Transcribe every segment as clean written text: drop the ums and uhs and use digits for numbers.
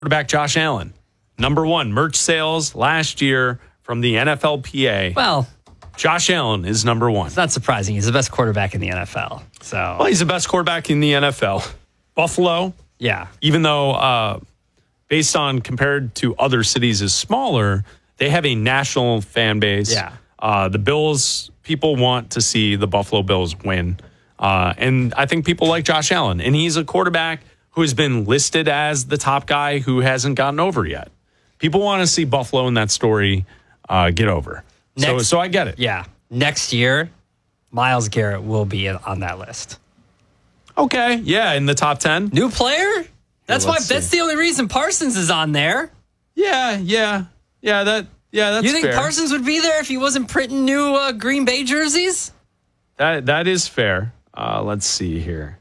Quarterback Josh Allen, number one merch sales last year from the NFLPA. Well, Josh Allen is number one. it's not surprising. He's the best quarterback in the NFL. So, Well, he's the best quarterback in the NFL. Buffalo, yeah. even though based on compared to other cities is smaller, they have a national fan base. Yeah. The Bills, people want to see the Buffalo Bills win. And I think people like Josh Allen. And he's a quarterback who has been listed as the top guy who hasn't gotten over yet. People want to see Buffalo in that story get over. So I get it. Yeah. Next year, Myles Garrett will be on that list. Okay. Yeah, in the top 10. New player? That's let's the only reason Parsons is on there. Yeah, that's You think fair. Parsons would be there if he wasn't printing new Green Bay jerseys? That is fair. Let's see here.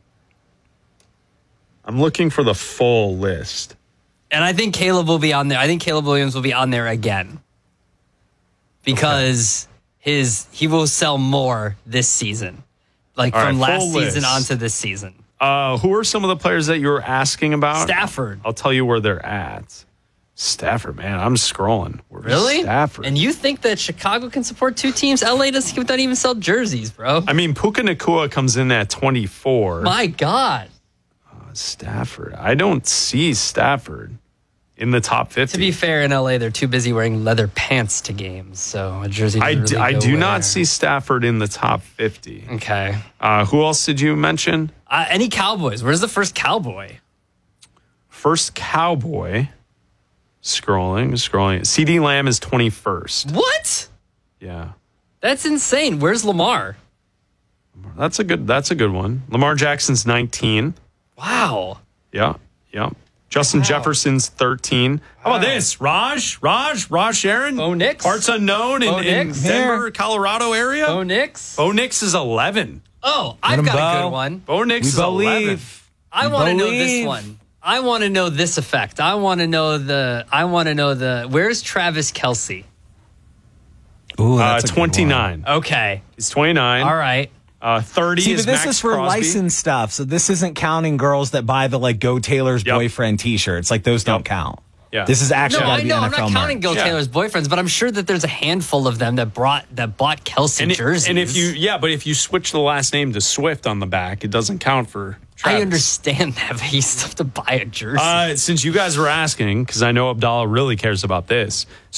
I'm looking for the full list. And I think Caleb will be on there. I think Caleb Williams will be on there again. Because he will sell more this season. Like All from right, last full season list. onto this season. Who are some of the players that you were asking about? Stafford. I'll tell you where they're at. Stafford, man, I'm scrolling. Where's Really? Stafford. And you think that Chicago can support two teams? LA doesn't even sell jerseys, bro. I mean, Puka Nacua comes in at 24. My God. Stafford. I don't see Stafford in the top 50. To be fair, in LA, they're too busy wearing leather pants to games. So a jersey doesn't really I go do with not there. see Stafford in the top 50. Okay. Who else did you mention? Any Cowboys? Where's the first Cowboy? First Cowboy. Scrolling. CD Lamb is 21st. What? Yeah. That's insane. Where's Lamar? That's a good one. Lamar Jackson's 19. Wow. Yeah. Justin Jefferson's 13. How about this? Raj Sharon? Bo Nix? Parts unknown in Nix? Denver, Colorado area. Bo Nix? Bo Nix is 11. Oh, I've got a Bo. good one. Bo Nix is 11. I want to know this one. I want to know this effect. I want to know the where's Travis Kelce? Ooh, that's a good 29. Okay. He's 29. All right. 30 See, is but this Max is for Crosby. licensed stuff, so this isn't counting girls that buy the Go Taylor's Yep. boyfriend T-shirts. Like those don't Yep. count. Yeah. This is actually No, got I to be know. NFL I'm not counting merch. Go Yeah. Taylor's boyfriends, but I'm sure that there's a handful of them that bought Kelsey jerseys. And if you switch the last name to Swift on the back, it doesn't count for Travis. I understand that, but you still have to buy a jersey. Since you guys were asking, because I know Abdallah really cares about this.